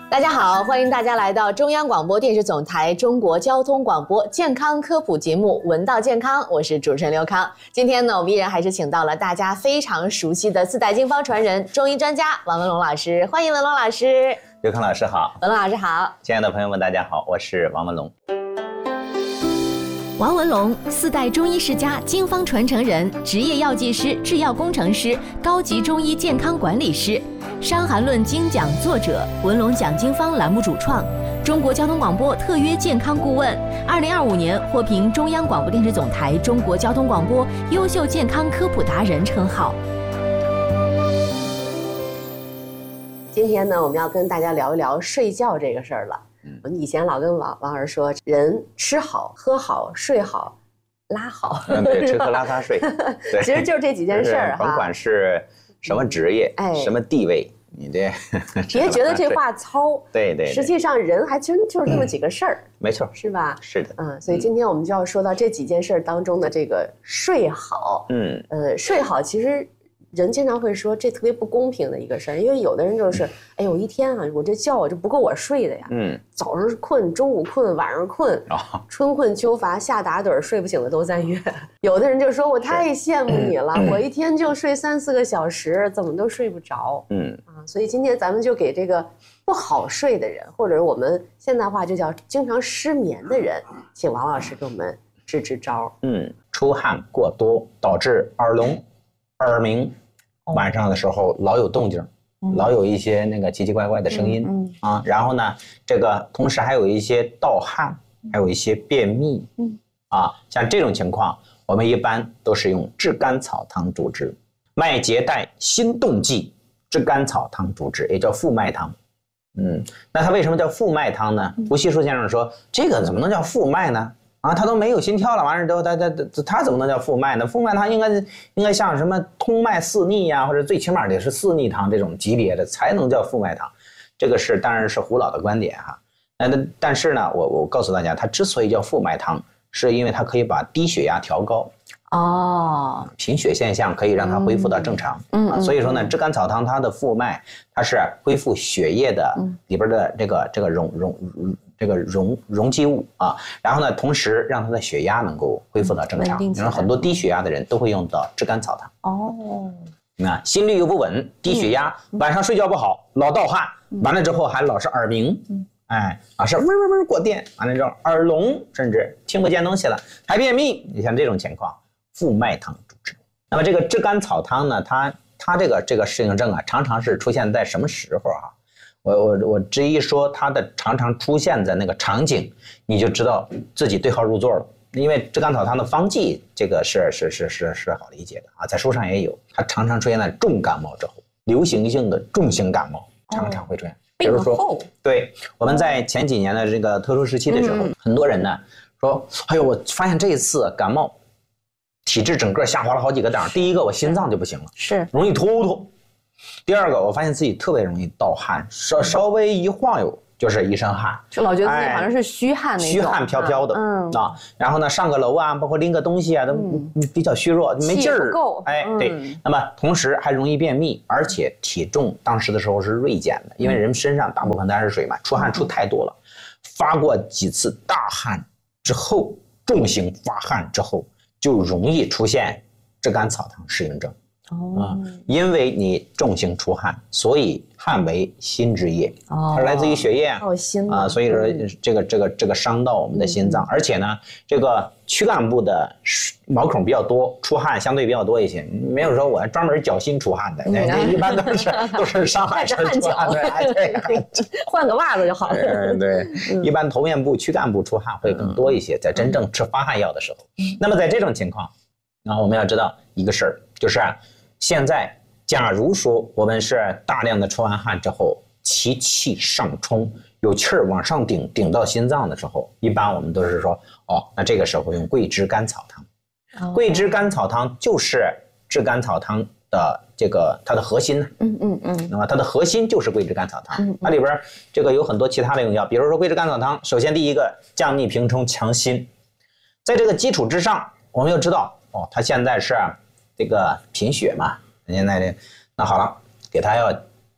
大家好，欢迎大家来到中央广播电视总台中国交通广播健康科普节目《闻道健康》，我是主持人刘康。今天呢，我们依然还是请到了大家非常熟悉的四代经方传人、中医专家王文龙老师，欢迎文龙老师。 刘康老师好， 文龙老师好， 亲爱的朋友们，大家好，我是王文龙。 王文龙，四代中医世家、经方传承人，职业药剂师、制药工程师，高级中医健康管理师，《伤寒论》精讲作者，文龙讲经方栏目主创，中国交通广播特约健康顾问，2025年获评中央广播电视总台中国交通广播优秀健康科普达人称号。 今天呢，我们要跟大家聊一聊睡觉这个事儿了。我以前老跟王老师说，人吃好、喝好、睡好、拉好。 对，吃喝拉撒睡。对， 其实就是这几件事儿哈。 甭管是什么职业、什么地位，你这别觉得这话糙。 对， 实际上人还真就是这么几个事儿。 没错， 是吧？ 是的。 所以今天我们就要说到这几件事儿当中的这个睡好。睡好其实。人经常会说这特别不公平的一个事儿，因为有的人就是，哎呦，一天啊，我这觉我就不够我睡的呀。早上困，中午困，晚上困，春困秋乏，夏打盹，睡不醒的都在月。有的人就说我太羡慕你了，我一天就睡3、4个小时，怎么都睡不着。所以今天咱们就给这个不好睡的人，或者我们现代话就叫经常失眠的人，请王老师给我们支支招。 出汗过多导致耳聋、耳鸣。晚上的时候老有动静，老有一些那个奇奇怪怪的声音然后呢，这个同时还有一些盗汗，还有一些便秘像这种情况，我们一般都是用炙甘草汤主治，麦秸岱辛动剂炙甘草汤主治，也叫复脉汤。那它为什么叫复脉汤呢？吴锡书先生说，这个怎么能叫复脉呢？他都没有心跳了，完事之后他怎么能叫复脉呢？复脉汤应该像什么通脉四逆呀，或者最起码得是四逆汤这种级别的才能叫复脉汤。这个当然是胡老的观点哈。但是呢，我告诉大家，它之所以叫复脉汤，是因为它可以把低血压调高。贫血现象可以让它恢复到正常。所以说呢，炙甘草汤它的复脉，它是恢复血液的里边的这个溶积物然后呢，同时让它的血压能够恢复到正常。因为很多低血压的人都会用到炙甘草汤。心率又不稳，低血压，晚上睡觉不好，老盗汗，完了之后还老是耳鸣，是嗡嗡嗡过电，完了之后耳聋，甚至听不见东西了，还便秘。你像这种情况，复脉汤主治。那么这个炙甘草汤呢，它这个适应症常常是出现在什么时候我只一说它的常常出现在那个场景，你就知道自己对号入座了。因为炙甘草汤的方剂，这个是好理解的在书上也有。它常常出现在重感冒之后，流行性的重型感冒常常会出现。比如说，对，我们在前几年的这个特殊时期的时候，很多人呢说，哎呦，我发现这一次感冒，体质整个下滑了好几个档。第一个，我心脏就不行了， 是容易突突。第二个，我发现自己特别容易盗汗，稍微一晃悠就是一身汗， 就老觉得自己好像是虚汗那种， 虚汗飘飘的，然后呢，上个楼包括拎个东西都比较虚弱，没劲儿，对。那么同时还容易便秘，而且体重当时的时候是锐减的，因为人身上大部分都是水嘛，出汗出太多了，发过几次大汗之后，重型发汗之后，就容易出现炙甘草汤适应症。因为你重型出汗，所以汗为心之液，它是来自于血液所以说这个伤到我们的心脏，而且呢，这个躯干部的毛孔比较多，出汗相对比较多一些，没有说我专门脚心出汗的，一般都是上半身出汗的， 换个袜子就好了。 对，一般头面部、躯干部出汗会更多一些，在真正吃发汗药的时候。那么在这种情况，我们要知道一个事儿，就是现在，假如说我们是大量的出完汗之后，其气上冲，有气儿往上顶到心脏的时候，一般我们都是说，那这个时候用桂枝甘草汤。桂枝甘草汤就是炙甘草汤的它的核心。那么它的核心就是桂枝甘草汤。它里边这个有很多其他的用药，比如说桂枝甘草汤，首先第一个降逆平冲强心，在这个基础之上，我们又知道它现在是这个贫血嘛，现在那好了，给他要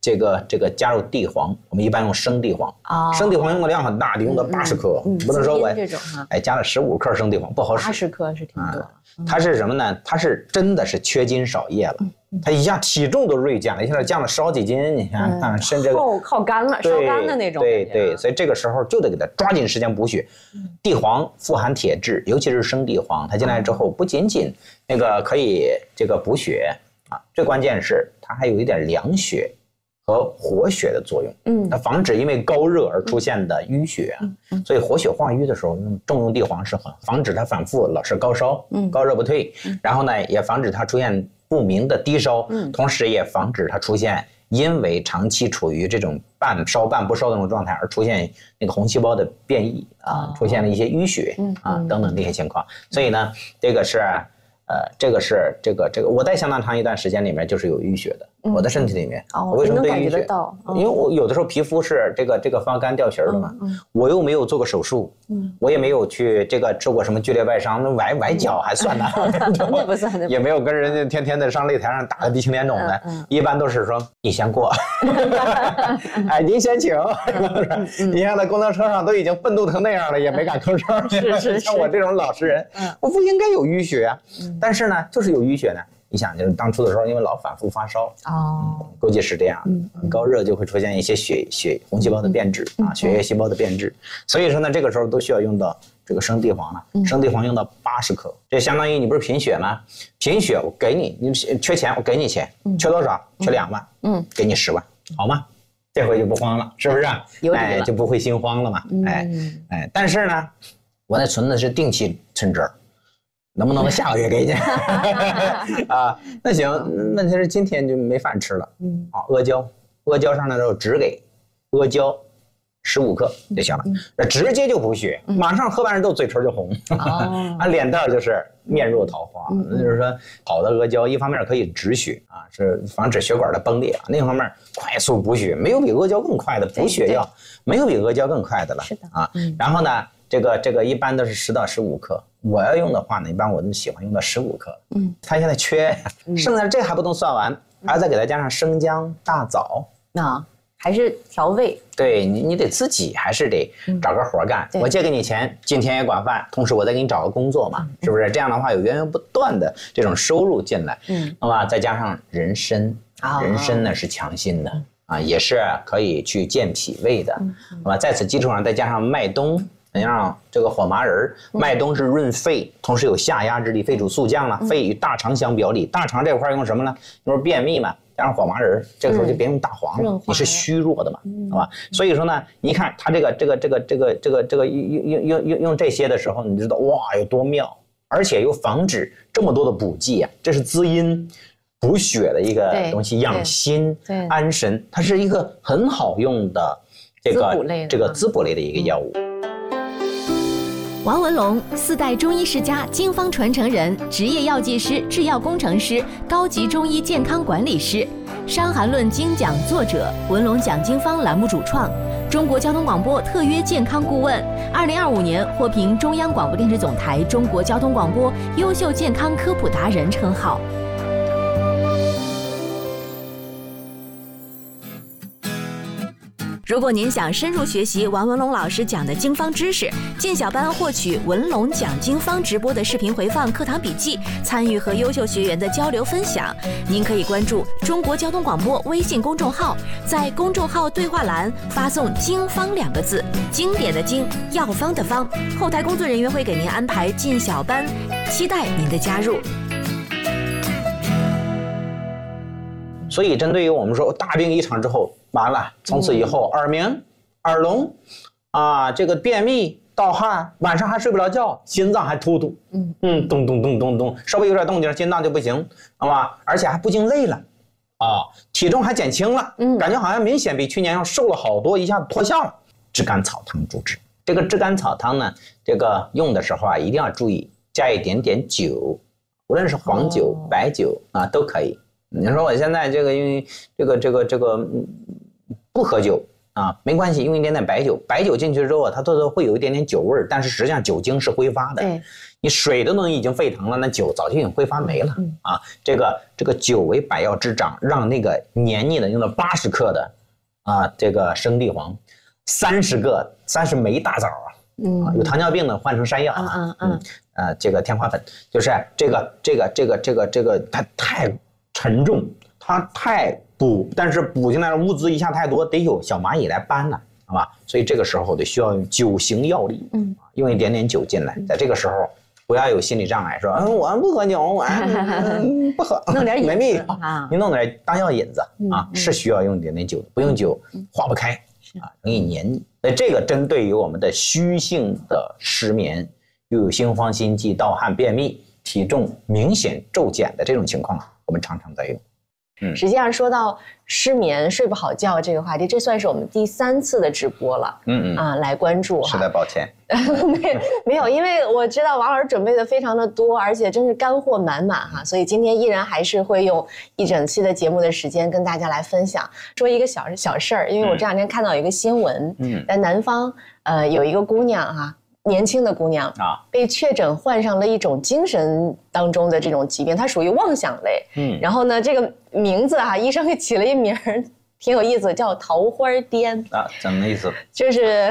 这个加入地黄，我们一般用生地黄。生地黄用的量很大，得用到80克，不能说我加了15克生地黄不好使。 80克是挺多。 它是什么呢？它是真的是缺斤少液了，它一下体重都锐降了，一下降了10好几斤，你看，甚至靠干了，烧干的那种。 对，所以这个时候就得给它抓紧时间补血。地黄富含铁质，尤其是生地黄，它进来之后不仅仅那个可以这个补血啊，最关键是它还有一点凉血和活血的作用，它防止因为高热而出现的淤血，所以活血化瘀的时候重用地黄是很防止它反复老是高烧，高热不退，然后呢也防止它出现不明的低烧，同时也防止它出现因为长期处于这种半烧半不烧的那种状态而出现那个红细胞的变异啊，出现了一些淤血啊等等这些情况，所以呢这个是。这个，我在相当长一段时间里面就是有淤血的，我的身体里面，我为什么对淤血？因为我有的时候皮肤是这个发干掉皮的嘛，我又没有做过手术，我也没有去受过什么剧烈外伤，那崴脚还算呢， 那不算， 也没有跟人家天天的上擂台上打得鼻青脸肿的，一般都是说你先过，哎，您先请，你看在公交车上都已经愤怒成那样了，也没敢吭声， 是， 像我这种老实人，我不应该有淤血啊。但是呢，就是有淤血呢。你想，就是当初的时候，因为老反复发烧，估计是这样，高热就会出现一些血红细胞的变质啊，血液细胞的变质。所以说呢，这个时候都需要用到这个生地黄了。生地黄用到80克，这相当于你不是贫血吗？贫血我给你，你缺钱我给你钱，缺多少？缺2万，给你10万，好吗？这回就不慌了，是不是？哎，就不会心慌了嘛。哎，但是呢，我那存的是定期存折。能不能下个月给你啊？那行，问题是今天就没饭吃了。阿胶上来之后只给阿胶15克就行了，直接就补血，马上喝完之后嘴唇就红，脸蛋就是面若桃花。就是说，好的阿胶一方面可以止血啊，是防止血管的崩裂啊；另一方面快速补血，没有比阿胶更快的补血药，没有比阿胶更快的了。是的啊。然后呢，这个一般都是10到15克。我要用的话呢，一般我们喜欢用到15克。它现在缺，剩下这还不能算完，还要再给它加上生姜、大枣。 还是调味。 对你得自己还是得找个活干。我借给你钱，今天也管饭，同时我再给你找个工作嘛，是不是？这样的话有源源不断的这种收入进来。那么再加上人参，人参呢是强心的啊，也是可以去健脾胃的。那么在此基础上再加上麦冬。让这个火麻仁，麦冬是润肺，同时有下压之力，肺主速降了。肺与大肠相表里，大肠这块用什么呢？就是便秘嘛，加上火麻仁，这个时候就别用大黄了，你是虚弱的嘛，好吧？所以说呢，你看它这个用这些的时候，你知道哇有多妙，而且又防止这么多的补剂啊，这是滋阴补血的一个东西，养心安神，它是一个很好用的这个滋补类的一个药物。 王文龙4代中医世家，经方传承人，职业药剂师、制药工程师，高级中医健康管理师，《伤寒论》精讲作者，文龙讲经方栏目主创，中国交通广播特约健康顾问，2025年获评中央广播电视总台中国交通广播优秀健康科普达人称号。如果您想深入学习王文龙老师讲的经方知识，进小班获取文龙讲经方直播的视频回放、课堂笔记，参与和优秀学员的交流分享，您可以关注中国交通广播微信公众号，在公众号对话栏发送“经方”2个字，经典的经，药方的方，后台工作人员会给您安排进小班，期待您的加入。 所以针对于我们说大病一场之后，完了，从此以后耳鸣、耳聋啊，这个便秘、盗汗，晚上还睡不着觉，心脏还突突，咚咚咚咚咚，稍微有点动静，心脏就不行，好吧？而且还不经累了，体重还减轻了，感觉好像明显比去年要瘦了好多，一下子脱相了。炙甘草汤主治。这个炙甘草汤呢，这个用的时候啊，一定要注意加一点点酒，无论是黄酒、白酒啊都可以。你说我现在这个因为这个不喝酒啊，没关系，用一点点白酒，白酒进去之后，它都会有一点点酒味儿，但是实际上酒精是挥发的。 对， 你水都能已经沸腾了，那酒早就已经挥发没了啊。这个酒为百药之长，让那个黏腻的用到80克的啊，这个生地黄，30枚大枣啊，有糖尿病的换成山药这个天花粉，就是这个它太沉重，它太补，但是补进来的物资一下太多，得有小蚂蚁来搬呢，好吧？所以这个时候得需要用酒行药力，用一点点酒进来，在这个时候不要有心理障碍，说我不喝酒，我不喝， 弄点没必要，你弄点当药引子啊，是需要用一点点酒的，不用酒化不开啊，容易黏腻。那这个针对于我们的虚性的失眠，又有心慌、心悸、盗汗、便秘、体重明显骤减的这种情况，我们常常在用。 实际上说到失眠睡不好觉这个话题，这算是我们第3次的直播了。来关注哈。 实在抱歉。 没有，因为我知道王老师准备的非常的多，而且真是干货满满哈，所以今天依然还是会用一整期的节目的时间跟大家来分享。说一个小事儿，因为我这两天看到一个新闻，在南方有一个姑娘哈。年轻的姑娘啊，被确诊患上了一种精神当中的这种疾病，它属于妄想类。然后呢，这个名字哈，医生给起了一名儿挺有意思，叫桃花癫啊，怎么意思？ 就是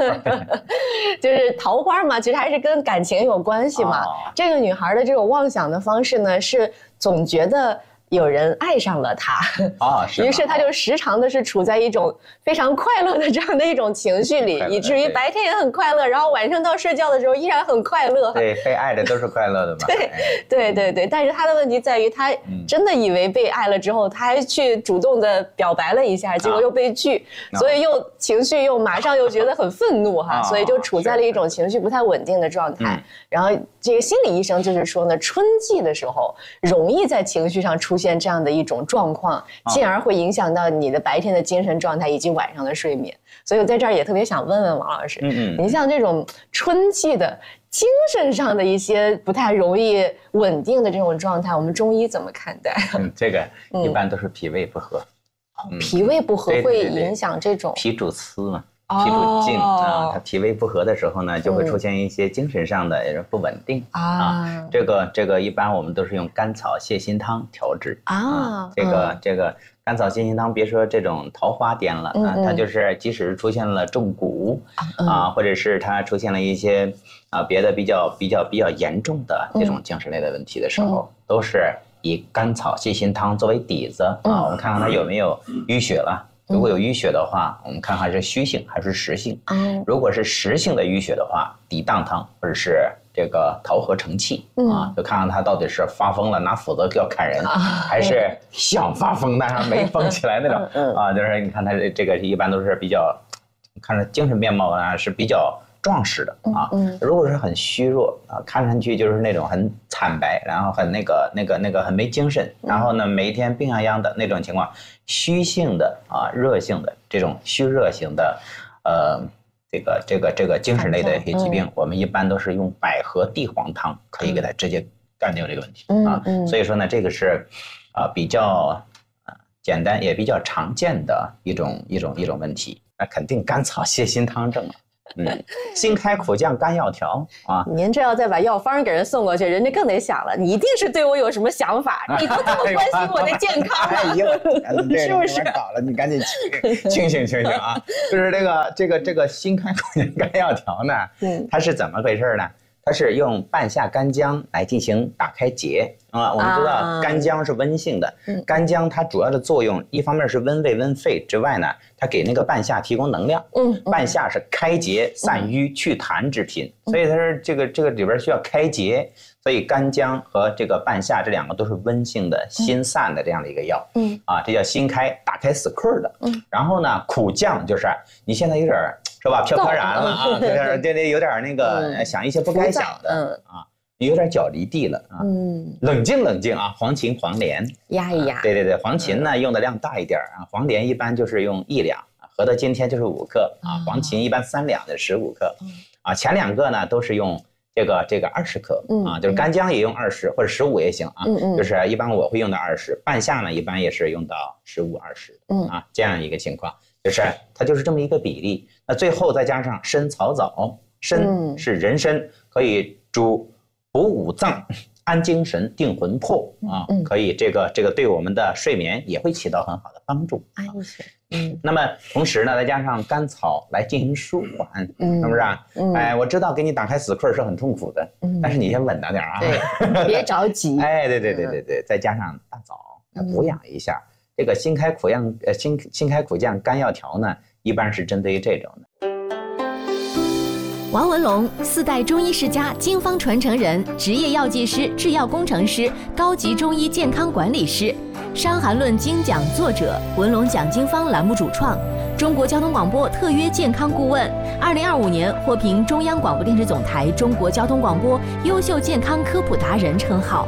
桃花嘛，其实还是跟感情有关系嘛。这个女孩的这种妄想的方式呢，是总觉得有人爱上了她于是她就时常的是处在一种非常快乐的这样的一种情绪里，以至于白天也很快乐，然后晚上到睡觉的时候依然很快乐。 对，被爱的都是快乐的嘛。 对，但是她的问题在于，她真的以为被爱了之后，她还去主动的表白了一下，结果又被拒，所以又情绪又马上又觉得很愤怒哈，所以就处在了一种情绪不太稳定的状态。然后这个心理医生就是说呢，春季的时候容易在情绪上出现这样的一种状况，进而会影响到你的白天的精神状态以及晚上的睡眠。所以我在这儿也特别想问问王老师，您像这种春季的精神上的一些不太容易稳定的这种状态，我们中医怎么看待？ 这个一般都是脾胃不和。 脾胃不和会影响这种？ 脾主思嘛。脾主静啊，它脾胃不和的时候呢，就会出现一些精神上的不稳定这个一般我们都是用甘草泻心汤调治这个甘草泻心汤，别说这种桃花癫了它就是即使出现了中蛊或者是它出现了一些别的比较严重的这种精神类的问题的时候，都是以甘草泻心汤作为底子我们看看它有没有淤血了。如果有淤血的话，我们看看是虚性还是实性。如果是实性的淤血的话，抵当汤或者是这个桃核承气就看看他到底是发疯了拿斧子要砍人，还是想发疯但是没疯起来那种就是你看他这个一般都是比较看着精神面貌是比较壮实的如果是很虚弱看上去就是那种很惨白，然后很那个很没精神，然后呢每一天病殃殃的那种情况，虚性的热性的这种虚热型的这个精神类的一些疾病，我们一般都是用百合地黄汤可以给它直接干掉这个问题所以说呢，这个是比较简单也比较常见的一种问题。那肯定甘草泻心汤症辛开苦降甘药调您这要再把药方给人送过去，人家更得想了，你一定是对我有什么想法，你都这么关心我的健康了是不是？ 搞了，你赶紧清醒就是这个辛开苦降甘药调呢它是怎么回事呢？它是用半夏干姜来进行打开结我们知道干姜是温性的干姜它主要的作用一方面是温胃温肺之外呢，它给那个半夏提供能量半夏是开结散瘀去痰之品所以它是这个里边需要开结，所以干姜和这个半夏这两个都是温性的心散的这样的一个药这叫心开，打开死困的然后呢苦降就是你现在有点是吧飘飘然了有点那个想一些不该想的你有点脚离地了冷静黄芩黄连压一压对黄芩呢用的量大一点黄连一般就是用1两合到今天就是5克黄芩一般3两的15克前2个呢都是用这个20克就是干姜也用20或者15也行就是一般我会用到20半夏呢一般也是用到15、20这样一个情况。 就是它就是这么一个比例。那最后再加上参草枣，参是人参，可以补五脏、安精神、定魂魄啊，可以这个对我们的睡眠也会起到很好的帮助。那么同时呢，再加上甘草来进行舒缓，是不是啊？哎，我知道给你打开死困是很痛苦的，但是你先稳当点啊， 对，别着急。 哎，对，再加上大枣来补养一下。这个辛开苦降甘药条呢，一般是针对于这种的。 王文龙，4代中医世家、经方传承人，职业药剂师、制药工程师，高级中医健康管理师，《伤寒论》精讲作者，文龙讲经方栏目主创，中国交通广播特约健康顾问，2025年获评中央广播电视总台中国交通广播优秀健康科普达人称号。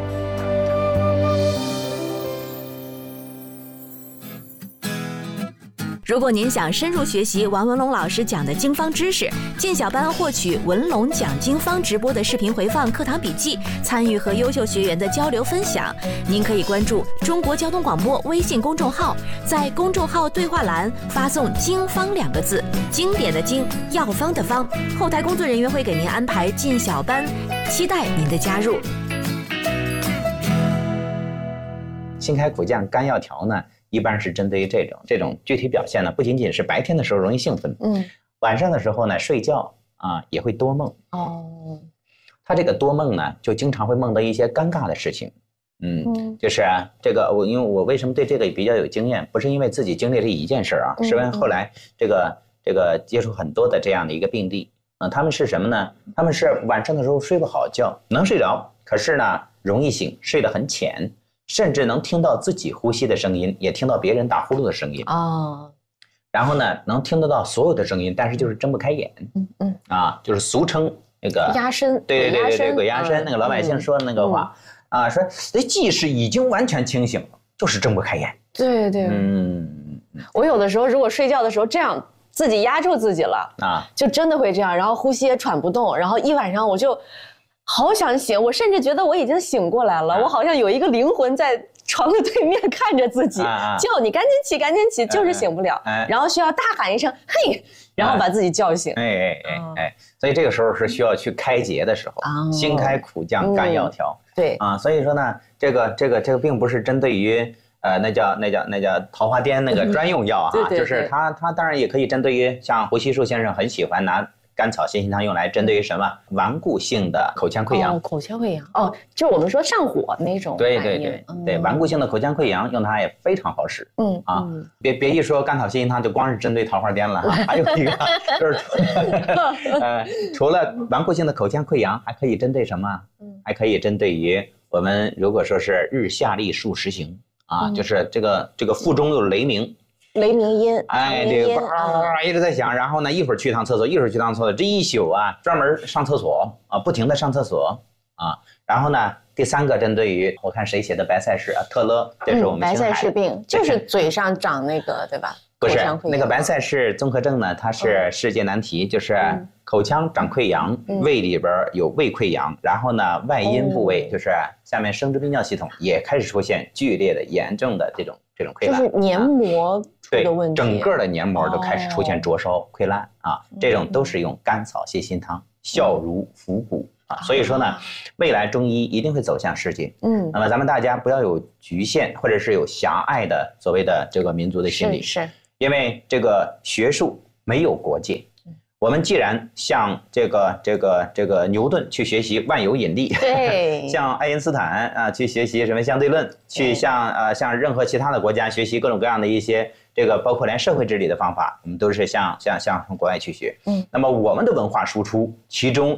如果您想深入学习王文龙老师讲的经方知识，进小班获取文龙讲经方直播的视频回放、课堂笔记，参与和优秀学员的交流分享，您可以关注中国交通广播微信公众号，在公众号对话栏发送“经方”2个字，经典的经，药方的方，后台工作人员会给您安排进小班，期待您的加入。 辛开苦降甘药条呢，一般是针对于这种具体表现呢，不仅仅是白天的时候容易兴奋，晚上的时候呢睡觉啊也会多梦。他这个多梦呢，就经常会梦到一些尴尬的事情。就是这个因为我为什么对这个比较有经验，不是因为自己经历了一件事啊，是因为后来这个接触很多的这样的一个病例。他们是什么呢？他们是晚上的时候睡不好觉，能睡着，可是呢容易醒，睡得很浅。甚至能听到自己呼吸的声音，也听到别人打呼噜的声音然后呢，能听得到所有的声音，但是就是睁不开眼。就是俗称那个压身。 对，鬼压身，那个老百姓说的那个话说即使已经完全清醒了，就是睁不开眼。 对。我有的时候如果睡觉的时候这样自己压住自己了就真的会这样，然后呼吸也喘不动，然后一晚上我就好想醒，我甚至觉得我已经醒过来了，我好像有一个灵魂在床的对面看着自己，叫你赶紧起，就是醒不了，然后需要大喊一声嘿，然后把自己叫醒。 所以这个时候是需要去开节的时候，辛开苦降甘药条。 对所以说呢，这个并不是针对于那叫桃花颠那个专用药就是它当然也可以针对于像胡锡树先生很喜欢拿甘草辛辛汤用来针对于什么顽固性的口腔溃疡。 口腔溃疡就是我们说上火那种。 对，顽固性的口腔溃疡用它也非常好使。别一说甘草辛辛汤就光是针对桃花颠了还有一个就是除了顽固性的口腔溃疡，还可以针对什么？还可以针对于我们如果说是日下利数时行就是这个腹中有雷鸣音，一直在响，然后呢一会儿去趟厕所，这一宿专门上厕所不停的上厕所然后呢第3个针对于我看谁写的白赛氏特勒，这是我们白赛氏病，就是嘴上长那个对吧？ 不是那个白赛氏综合症呢，它是世界难题，就是口腔长溃疡，胃里边有胃溃疡，然后呢外阴部位就是下面生殖泌尿系统也开始出现剧烈的严重的这种溃烂， 就是黏膜出的问题， 整个的黏膜都开始出现灼烧溃烂这种都是用甘草泻心汤，效如伏骨所以说呢，未来中医一定会走向世界。那么咱们大家不要有局限或者是有狭隘的所谓的这个民族的心理， 是因为这个学术没有国界。我们既然向这个牛顿去学习万有引力， 对， 向爱因斯坦去学习什么相对论，去向任何其他的国家学习各种各样的一些这个包括连社会治理的方法，我们都是向国外去学。那么我们的文化输出，其中